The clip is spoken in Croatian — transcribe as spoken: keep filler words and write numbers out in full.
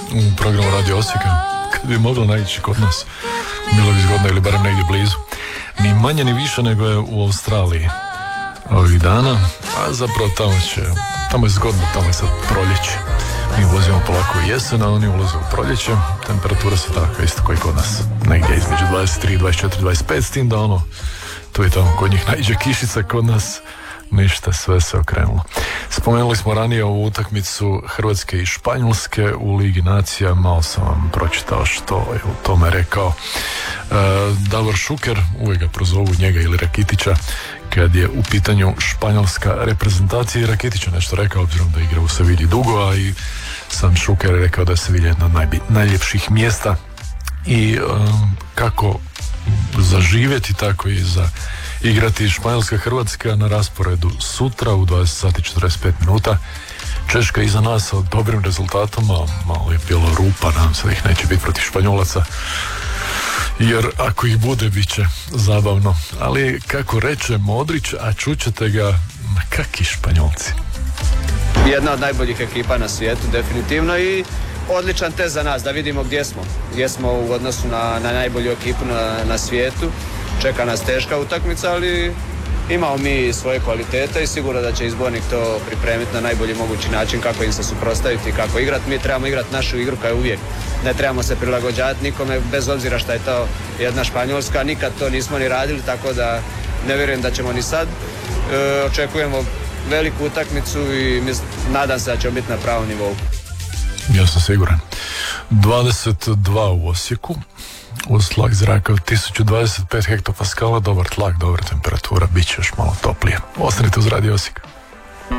u programu Radio Osijeka. Kad bi moglo naići kod nas, bilo bi zgodno ili barem negdje blizu. Ni manje ni više nego je u Australiji ovih dana, a zapravo tamo će, tamo je zgodno, tamo je sad proljeće. Mi ulazimo polako u jesen, a oni ulaze u proljeće. Temperatura se takva isto koji kod nas, negdje između dvadeset tri, dvadeset četiri, dvadeset pet, s tim da ono, tu i tamo kod njih naiđe kišica, kod nas ništa, sve se okrenulo. Spomenuli smo ranije ovu utakmicu Hrvatske i Španjolske u Ligi nacija, malo sam vam pročitao što je u tome rekao e, Davor Šuker, uvijek ga prozovu njega ili Rakitića, kad je u pitanju španjolska reprezentacija. I Rakitić je nešto rekao, obzirom da igra u Sevilji dugo, a i sam Šuker je rekao da je Sevilja jedna od najbi- najljepših mjesta i um, kako zaživjeti, tako i za igrati. Španjolska Hrvatska na rasporedu sutra u dvadeset sati i četrdeset pet minuta. Češka iza nas sa dobrim rezultatom, a malo je bilo rupa, nadam se da ih neće biti protiv Španjolaca, jer ako ih bude, bit će zabavno. Ali kako reče Modrić, a čućete ga, ma kakvi Španjolci. Jedna od najboljih ekipa na svijetu, definitivno, i odličan test za nas, da vidimo gdje smo. Gdje smo u odnosu na, na najbolju ekipu na, na svijetu. Čeka nas teška utakmica, ali imamo mi svoje kvalitete i sigurno da će izbornik to pripremiti na najbolji mogući način kako im se suprotstaviti i kako igrati. Mi trebamo igrati našu igru kao uvijek. Ne trebamo se prilagođavati nikome, bez obzira šta je to jedna Španjolska. Nikad to nismo ni radili, tako da ne vjerujem da ćemo ni sad. E, očekujemo veliku utakmicu i mis, nadam se da ćemo biti na pravom nivou. Ja sam siguran. dvadeset dva u Osijeku. Uz tlak zraka tisuću dvadeset pet hektopaskala, dobar tlak, dobra temperatura, bit će još malo toplije. Ostanite uz Radio Osijek.